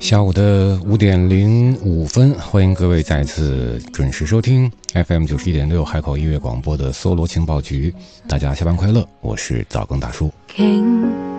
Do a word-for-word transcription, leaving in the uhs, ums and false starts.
下午的五点零五分，欢迎各位再次准时收听 F M 九十一点六海口音乐广播的搜罗情报局。大家下班快乐，我是早更大叔。